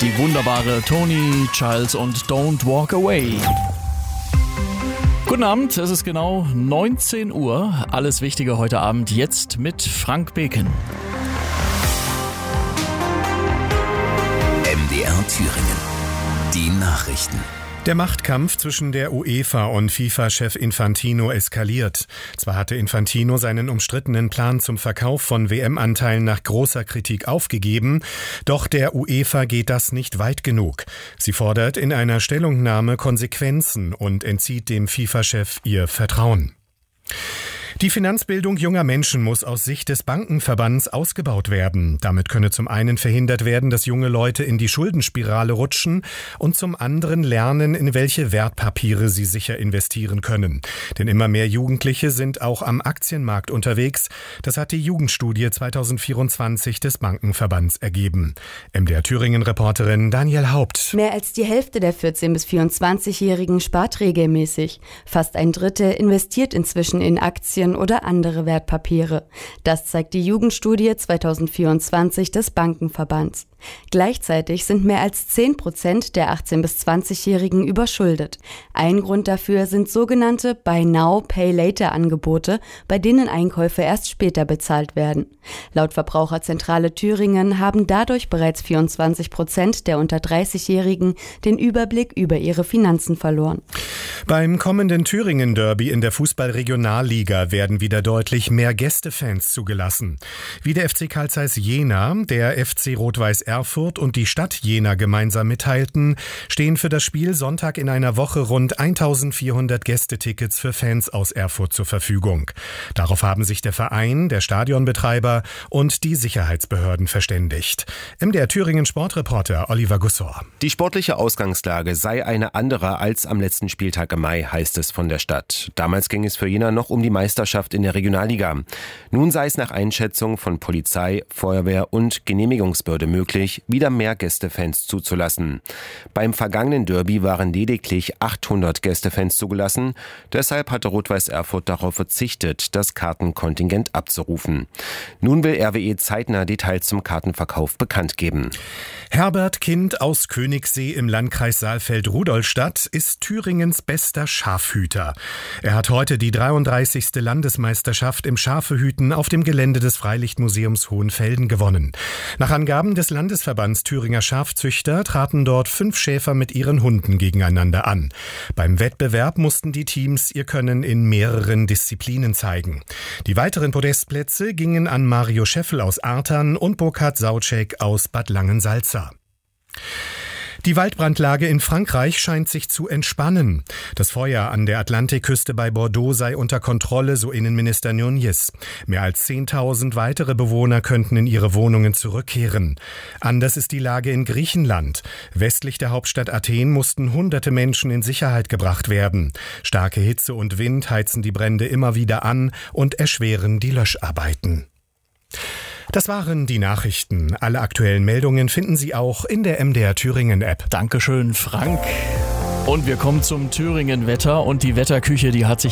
Die wunderbare Tony Childs und Don't Walk Away. Guten Abend, es ist genau 19 Uhr. Alles Wichtige heute Abend jetzt mit Frank Beken. MDR Thüringen. Die Nachrichten. Der Machtkampf zwischen der UEFA und FIFA-Chef Infantino eskaliert. Zwar hatte Infantino seinen umstrittenen Plan zum Verkauf von WM-Anteilen nach großer Kritik aufgegeben, doch der UEFA geht das nicht weit genug. Sie fordert in einer Stellungnahme Konsequenzen und entzieht dem FIFA-Chef ihr Vertrauen. Die Finanzbildung junger Menschen muss aus Sicht des Bankenverbands ausgebaut werden. Damit könne zum einen verhindert werden, dass junge Leute in die Schuldenspirale rutschen und zum anderen lernen, in welche Wertpapiere sie sicher investieren können. Denn immer mehr Jugendliche sind auch am Aktienmarkt unterwegs. Das hat die Jugendstudie 2024 des Bankenverbands ergeben. MDR Thüringen-Reporterin Daniel Haupt. Mehr als die Hälfte der 14- bis 24-Jährigen spart regelmäßig. Fast ein Drittel investiert inzwischen in Aktien oder andere Wertpapiere. Das zeigt die Jugendstudie 2024 des Bankenverbands. Gleichzeitig sind mehr als 10% der 18- bis 20-Jährigen überschuldet. Ein Grund dafür sind sogenannte Buy Now, Pay Later Angebote, bei denen Einkäufe erst später bezahlt werden. Laut Verbraucherzentrale Thüringen haben dadurch bereits 24% der unter 30-Jährigen den Überblick über ihre Finanzen verloren. Beim kommenden Thüringen-Derby in der Fußball-Regionalliga werden wieder deutlich mehr Gästefans zugelassen. Wie der FC Carl Zeiss Jena, der FC Rot-Weiß Erfurt und die Stadt Jena gemeinsam mitteilten, stehen für das Spiel Sonntag in einer Woche rund 1400 Gästetickets für Fans aus Erfurt zur Verfügung. Darauf haben sich der Verein, der Stadionbetreiber und die Sicherheitsbehörden verständigt. MDR Thüringen Sportreporter Oliver Gussor. Die sportliche Ausgangslage sei eine andere als am letzten Spieltag im Mai, heißt es von der Stadt. Damals ging es für Jena noch um die Meisterschaft in der Regionalliga. Nun sei es nach Einschätzung von Polizei, Feuerwehr und Genehmigungsbehörde möglich, wieder mehr Gästefans zuzulassen. Beim vergangenen Derby waren lediglich 800 Gästefans zugelassen. Deshalb hatte Rot-Weiß Erfurt darauf verzichtet, das Kartenkontingent abzurufen. Nun will RWE zeitnah Details zum Kartenverkauf bekannt geben. Herbert Kind aus Königssee im Landkreis Saalfeld-Rudolstadt ist Thüringens bester Schafhüter. Er hat heute die 33. Landesmeisterschaft im Schafehüten auf dem Gelände des Freilichtmuseums Hohenfelden gewonnen. Nach Angaben des Landesverbands Thüringer Schafzüchter traten dort 5 Schäfer mit ihren Hunden gegeneinander an. Beim Wettbewerb mussten die Teams ihr Können in mehreren Disziplinen zeigen. Die weiteren Podestplätze gingen an Mario Scheffel aus Artern und Burkhard Sauczek aus Bad Langensalza. Die Waldbrandlage in Frankreich scheint sich zu entspannen. Das Feuer an der Atlantikküste bei Bordeaux sei unter Kontrolle, so Innenminister Nunez. Mehr als 10.000 weitere Bewohner könnten in ihre Wohnungen zurückkehren. Anders ist die Lage in Griechenland. Westlich der Hauptstadt Athen mussten hunderte Menschen in Sicherheit gebracht werden. Starke Hitze und Wind heizen die Brände immer wieder an und erschweren die Löscharbeiten. Das waren die Nachrichten. Alle aktuellen Meldungen finden Sie auch in der MDR Thüringen App. Dankeschön, Frank. Und wir kommen zum Thüringen-Wetter und die Wetterküche, die hat sich